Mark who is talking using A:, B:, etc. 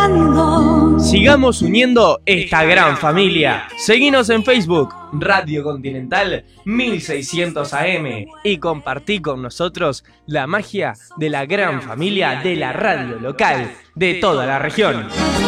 A: llorando.
B: Sigamos uniendo esta gran familia. Seguinos en Facebook, Radio Continental 1600 AM, y compartí con nosotros la magia de la gran familia de la radio local de toda la región.